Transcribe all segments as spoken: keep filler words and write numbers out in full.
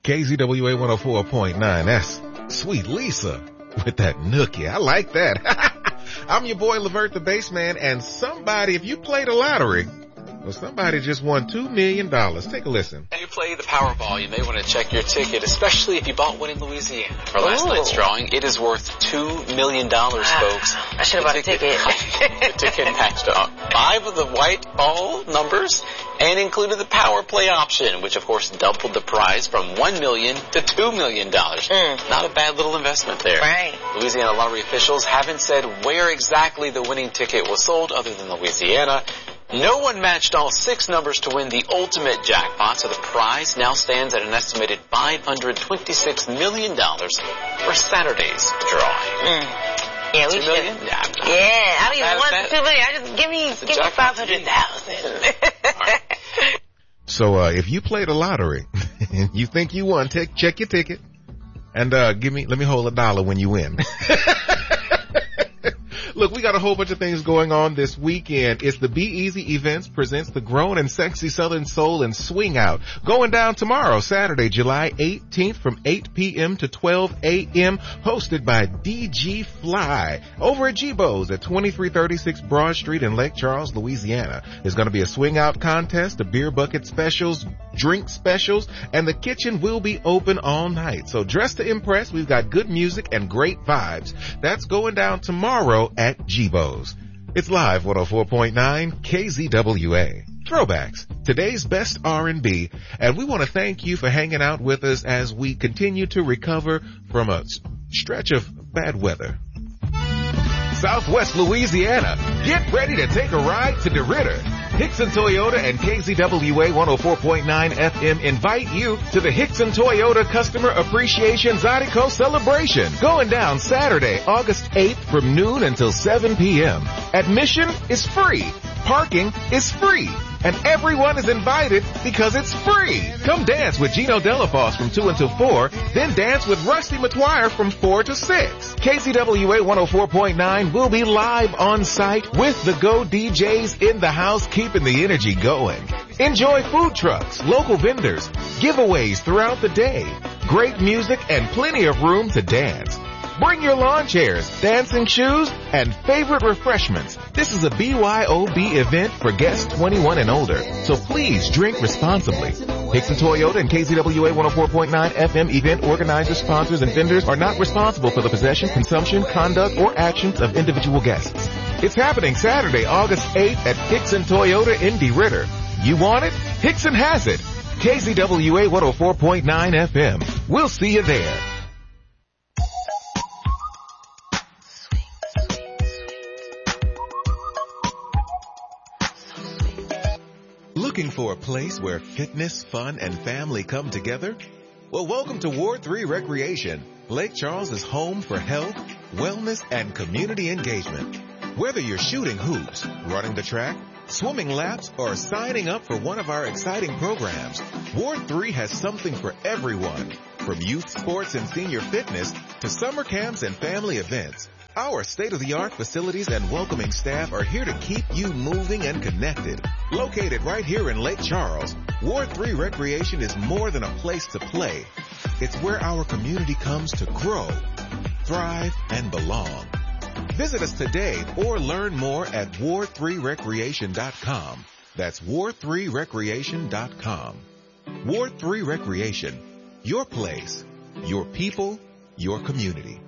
K Z W A one oh four point nine. That's Sweet Lisa with that nookie. I like that. I'm your boy, Levert the Bassman, and somebody, if you play the lottery, well, somebody just won two million dollars. Take a listen. If you play the Powerball, you may want to check your ticket, especially if you bought one in Louisiana. For last Ooh. night's drawing, it is worth two million dollars, ah, folks. I should have bought a ticket. The ticket matched up five of the white ball numbers and included the power play option, which of course doubled the prize from one million dollars to two million dollars. Mm. Not a bad little investment there. Right. Louisiana lottery officials haven't said where exactly the winning ticket was sold other than Louisiana. No one matched all six numbers to win the ultimate jackpot, so the prize now stands at an estimated five hundred twenty-six million dollars for Saturday's drawing. Mm. Yeah, we Two should. million? Yeah, Yeah, I don't even Bad, want bad. two million. I just give me, It's a give me jackpot five hundred thousand. So, uh, if you play the lottery and you think you won, take, check your ticket and, uh, give me, let me hold a dollar when you win. Look, we got a whole bunch of things going on this weekend. It's the Be Easy Events presents the Grown and Sexy Southern Soul and Swing Out. Going down tomorrow, Saturday, July eighteenth from eight p.m. to twelve a.m. Hosted by D G Fly over at G-Bo's at twenty-three thirty-six Broad Street in Lake Charles, Louisiana. There's going to be a swing out contest, a beer bucket specials, drink specials, and the kitchen will be open all night. So dress to impress. We've got good music and great vibes. That's going down tomorrow at G-Bo's. It's live one oh four point nine K Z W A. Throwbacks, today's best R and B, and we want to thank you for hanging out with us as we continue to recover from a stretch of bad weather. Southwest Louisiana, get ready to take a ride to DeRidder. Hickson Toyota and K Z W A one oh four point nine F M invite you to the Hickson Toyota Customer Appreciation Zydeco Celebration, going down Saturday, August eighth from noon until seven p.m. Admission is free. Parking is free. And everyone is invited because it's free. Come dance with Gino Delafos from two until four, then dance with Rusty McGuire from four to six. K Z W A one oh four point nine will be live on site with the Go D Js in the house, keeping the energy going. Enjoy food trucks, local vendors, giveaways throughout the day, great music, and plenty of room to dance. Bring your lawn chairs, dancing shoes, and favorite refreshments. This is a B Y O B event for guests twenty-one and older, so please drink responsibly. Hickson Toyota and K Z W A one oh four point nine F M event organizers, sponsors, and vendors are not responsible for the possession, consumption, conduct, or actions of individual guests. It's happening Saturday, August eighth at Hickson Toyota in DeRidder. You want it? Hickson has it. K Z W A one oh four point nine F M. We'll see you there. Looking for a place where fitness, fun, and family come together? Well, welcome to Ward three Recreation. Lake Charles is home for health, wellness, and community engagement. Whether you're shooting hoops, running the track, swimming laps, or signing up for one of our exciting programs, Ward three has something for everyone. From youth sports and senior fitness to summer camps and family events, our state-of-the-art facilities and welcoming staff are here to keep you moving and connected. Located right here in Lake Charles, Ward three Recreation is more than a place to play. It's where our community comes to grow, thrive, and belong. Visit us today or learn more at ward three recreation dot com. That's ward three recreation dot com. Ward three Recreation, your place, your people, your community.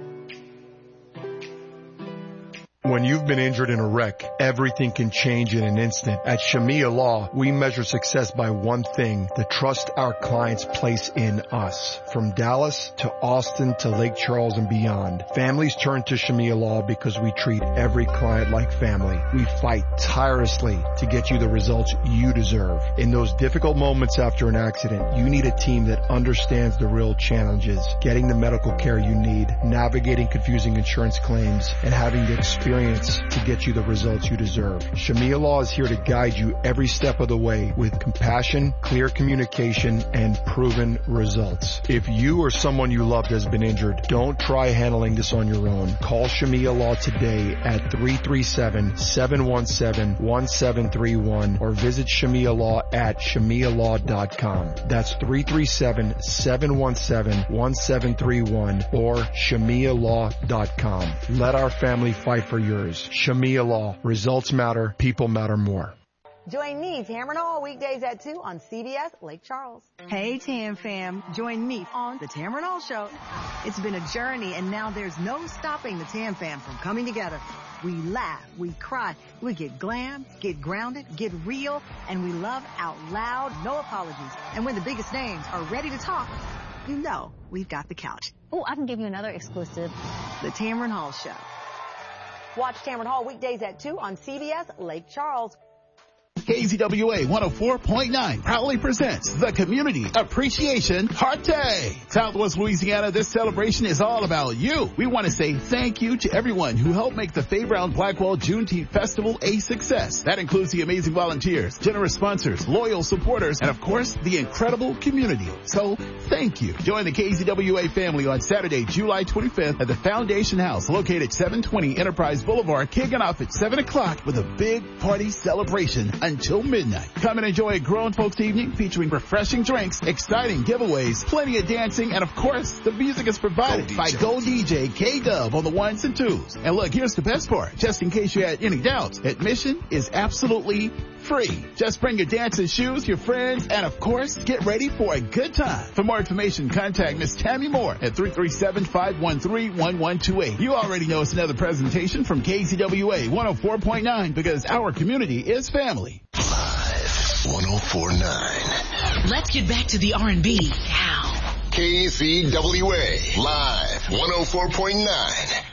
When you've been injured in a wreck, everything can change in an instant. At Shamia Law, we measure success by one thing, the trust our clients place in us. From Dallas to Austin to Lake Charles and beyond, families turn to Shamia Law because we treat every client like family. We fight tirelessly to get you the results you deserve. In those difficult moments after an accident, you need a team that understands the real challenges, getting the medical care you need, navigating confusing insurance claims, and having the experience experience to get you the results you deserve. Shamia Law is here to guide you every step of the way with compassion, clear communication, and proven results. If you or someone you loved has been injured, don't try handling this on your own. Call Shamia Law today at three three seven, seven one seven, one seven three one or visit Shamia Law at shamia law dot com. That's three three seven, seven one seven, one seven three one or shamia law dot com. Let our family fight for yours. Shamia Law. Results matter. People matter more. Join me, Tamron Hall, weekdays at two on C B S Lake Charles. Hey, Tam fam. Join me on the Tamron Hall Show. It's been a journey, and now there's no stopping the Tam fam from coming together. We laugh, we cry, we get glam, get grounded, get real, and we love out loud, no apologies. And when the biggest names are ready to talk, you know we've got the couch. Oh, I can give you another exclusive. The Tamron Hall Show. Watch Tamron Hall weekdays at two on C B S Lake Charles. K Z W A one oh four point nine proudly presents the Community Appreciation Party. Southwest Louisiana, this celebration is all about you. We want to say thank you to everyone who helped make the Faye Brown Blackwell Juneteenth Festival a success. That includes the amazing volunteers, generous sponsors, loyal supporters, and of course, the incredible community. So, thank you. Join the K Z W A family on Saturday, July twenty-fifth at the Foundation House located seven twenty Enterprise Boulevard, kicking off at seven o'clock with a big party celebration until midnight. Come and enjoy a grown folks evening featuring refreshing drinks, exciting giveaways, plenty of dancing, and of course, the music is provided Go by Go D J K-Dub on the ones and twos. And look, here's the best part. Just in case you had any doubts, admission is absolutely free. Just bring your dancing shoes, your friends, and of course, get ready for a good time. For more information, contact Miss Tammy Moore at three three seven, five one three, one one two eight. You already know it's another presentation from K Z W A one oh four point nine because our community is family. Live one oh four point nine. Let's get back to the R and B now. K Z W A Live one oh four point nine.